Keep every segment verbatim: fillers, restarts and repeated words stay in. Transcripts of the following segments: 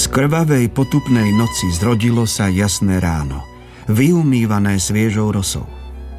Z krvavej potupnej noci zrodilo sa jasné ráno, vyumývané sviežou rosou.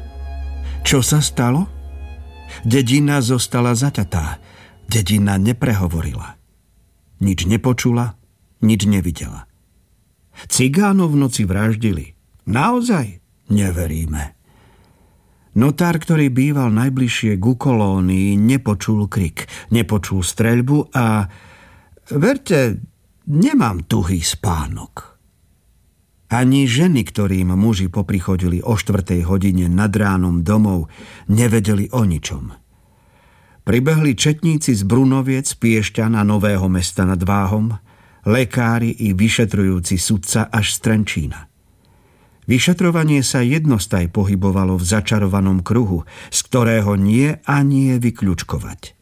Čo sa stalo? Dedina zostala zaťatá. Dedina neprehovorila. Nič nepočula, nič nevidela. Cigánov v noci vraždili. Naozaj? Neveríme. Notár, ktorý býval najbližšie ku kolónii, nepočul krik, nepočul streľbu a... Verte, nemám tuhý spánok. Ani ženy, ktorým muži poprichodili o štvrtej hodine nad ránom domov, nevedeli o ničom. Pribehli četníci z Brunoviec, Piešťan a Nového Mesta nad Váhom, lekári i vyšetrujúci sudca až z Trenčína. Vyšetrovanie sa jednostaj pohybovalo v začarovanom kruhu, z ktorého nie a nie vykľučkovať.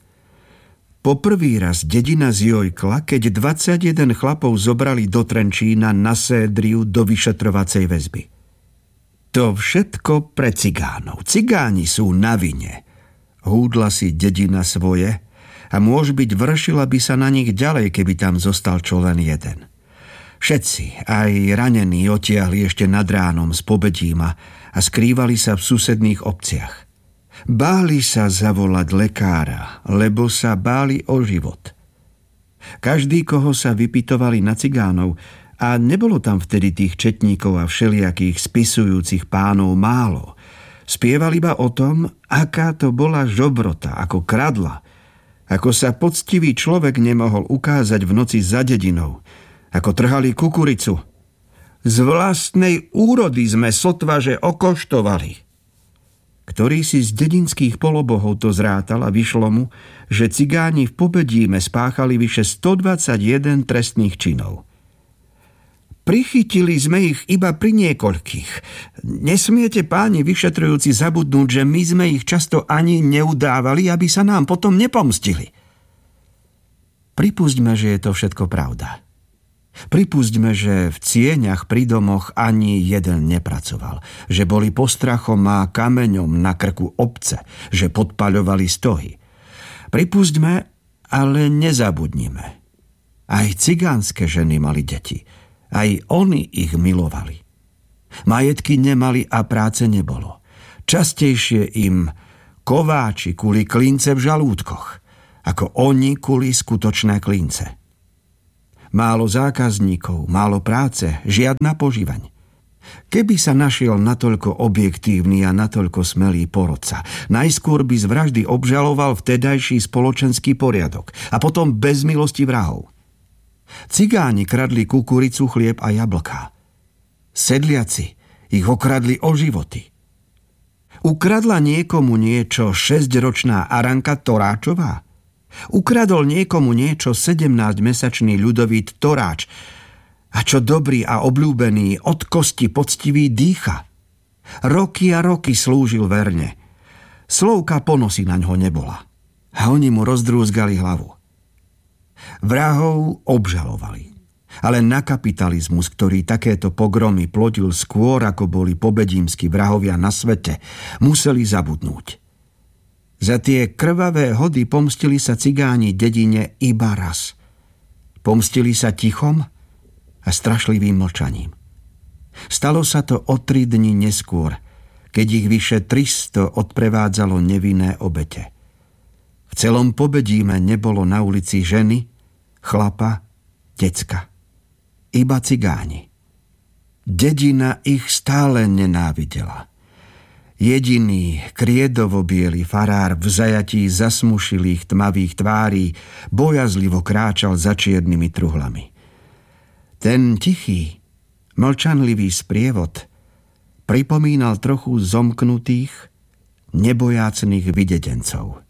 Poprvý raz dedina zjojkla, keď dvadsaťjeden chlapov zobrali do Trenčína na sédriu do vyšetrovacej väzby. To všetko pre cigánov. Cigáni sú na vine. Húdla si dedina svoje a môž byť vršila by sa na nich ďalej, keby tam zostal čo len jeden. Všetci, aj ranení, otiahli ešte nad ránom z Pobedíma a skrývali sa v susedných obciach. Báli sa zavolať lekára, lebo sa báli o život. Každý, koho sa vypytovali na cigánov, a nebolo tam vtedy tých četníkov a všelijakých spisujúcich pánov málo, spieval iba o tom, aká to bola žobrota, ako kradla, ako sa poctivý človek nemohol ukázať v noci za dedinou, ako trhali kukuricu. Z vlastnej úrody sme sotva, že okoštovali. Ktorý si z dedinských polobohov to zrátal a vyšlo mu, že cigáni v Pobedíme spáchali vyše stodvadsaťjeden trestných činov. Prichytili sme ich iba pri niekoľkých. Nesmiete, páni vyšetrujúci, zabudnúť, že my sme ich často ani neudávali, aby sa nám potom nepomstili. Pripustme, že je to všetko pravda. Pripustme, že v cieňach pri domoch ani jeden nepracoval, že boli postrachom a kameňom na krku obce, že podpaľovali stohy. Pripustme, ale nezabudnime. Aj cigánske ženy mali deti, aj oni ich milovali. Majetky nemali a práce nebolo. Častejšie im kováči kuli klince v žalúdkoch, ako oni kuli skutočné klince. Málo zákazníkov, málo práce, žiadna požívaň. Keby sa našiel natoľko objektívny a natoľko smelý porodca, najskôr by z vraždy obžaloval vtedajší spoločenský poriadok a potom bez milosti vrahov. Cigáni kradli kukuricu, chlieb a jablká. Sedliaci ich okradli o životy. Ukradla niekomu niečo šesťročná Aranka Toráčová? Ukradol niekomu niečo sedemnásťmesačný Ľudovít Toráč, a čo dobrý a obľúbený od kosti poctivý Dýcha. Roky a roky slúžil verne. Slovka ponosy naňho nebola. A oni mu rozdrúzgali hlavu. Vrahov obžalovali. Ale na kapitalizmus, ktorý takéto pogromy plodil skôr, ako boli pobedímski vrahovia na svete, museli zabudnúť. Za tie krvavé hody pomstili sa cigáni dedine iba raz. Pomstili sa tichom a strašlivým mlčaním. Stalo sa to o tri dni neskôr, keď ich vyše tristo odprevádzalo nevinné obete. V celom Pobedíme nebolo na ulici ženy, chlapa, decka. Iba cigáni. Dedina ich stále nenávidela. Jediný kriedovo-biely farár v zajatí zasmušilých tmavých tvárí bojazlivo kráčal za čiernymi truhlami. Ten tichý, mlčanlivý sprievod pripomínal trochu zomknutých, nebojácných videdencov.